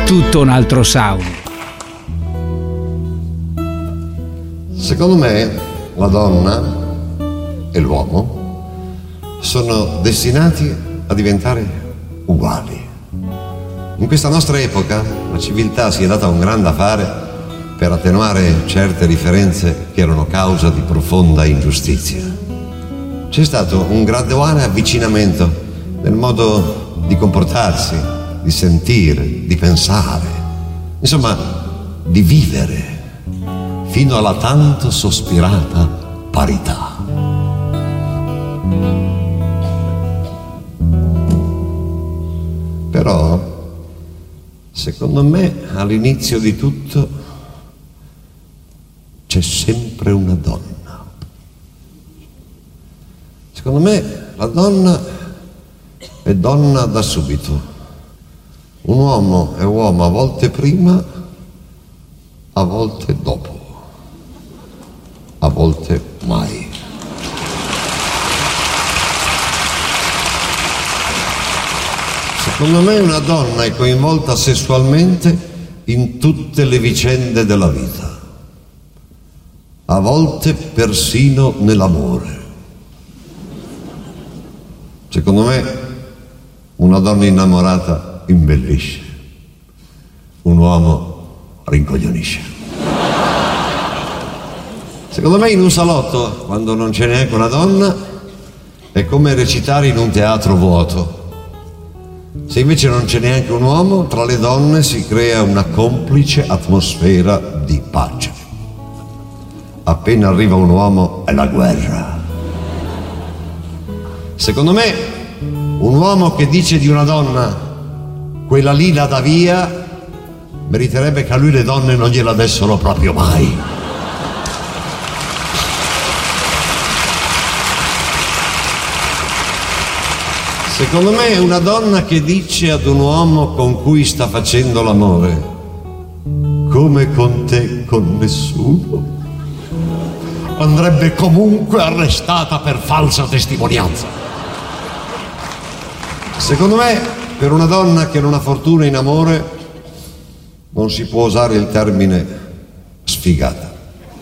tutto un altro sound. Secondo me la donna e l'uomo sono destinati a diventare uguali. In questa nostra epoca la civiltà si è data un gran da fare per attenuare certe differenze che erano causa di profonda ingiustizia. C'è stato un graduale avvicinamento nel modo di comportarsi, di sentire, di pensare, insomma, di vivere, fino alla tanto sospirata parità. Però, secondo me, all'inizio di tutto c'è sempre una donna. Secondo me la donna è donna da subito. Un uomo è uomo a volte prima, a volte dopo, a volte mai. Secondo me una donna è coinvolta sessualmente in tutte le vicende della vita, a volte persino nell'amore. Secondo me una donna innamorata imbellisce, un uomo rincoglionisce. Secondo me in un salotto, quando non c'è neanche una donna, è come recitare in un teatro vuoto. Se invece non c'è neanche un uomo, tra le donne si crea una complice atmosfera di pace. Appena arriva un uomo è la guerra. Secondo me un uomo che dice di una donna quella lì la dà via meriterebbe che a lui le donne non gliela dessero proprio mai. Secondo me una donna che dice ad un uomo con cui sta facendo l'amore come con te con nessuno andrebbe comunque arrestata per falsa testimonianza. Secondo me per una donna che non ha fortuna in amore non si può usare il termine sfigata.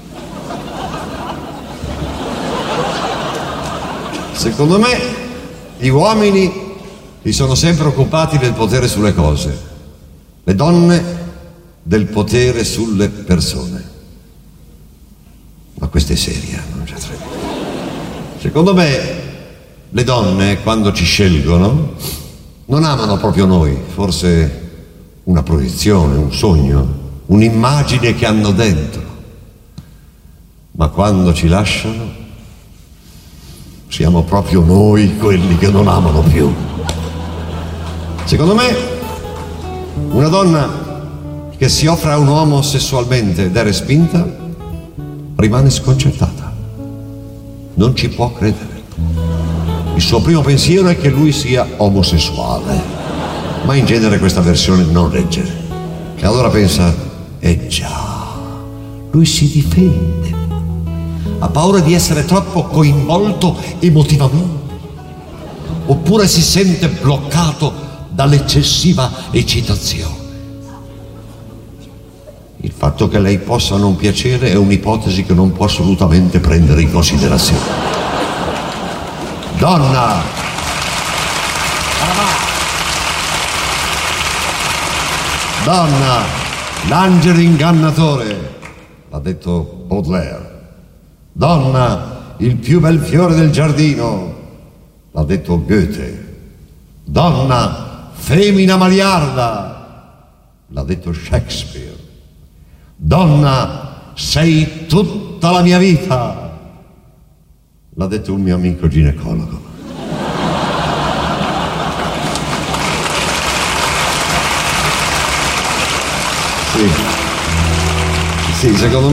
Secondo me gli uomini si sono sempre occupati del potere sulle cose, le donne del potere sulle persone. Ma questa è seria, non c'è tremendo. Secondo me le donne, quando ci scelgono, non amano proprio noi, forse una proiezione, un sogno, un'immagine che hanno dentro. Ma quando ci lasciano, siamo proprio noi quelli che non amano più. Secondo me, una donna che si offre a un uomo sessualmente ed è respinta, rimane sconcertata. Non ci può credere. Il suo primo pensiero è che lui sia omosessuale, ma in genere questa versione non regge. E allora pensa, già, lui si difende. Ha paura di essere troppo coinvolto emotivamente, oppure si sente bloccato dall'eccessiva eccitazione. Il fatto che lei possa non piacere è un'ipotesi che non può assolutamente prendere in considerazione. Donna! Donna, l'angelo ingannatore, l'ha detto Baudelaire. Donna, il più bel fiore del giardino, l'ha detto Goethe. Donna, femmina maliarda, l'ha detto Shakespeare. Donna, sei tutta la mia vita, l'ha detto un mio amico ginecologo. Sì, secondo me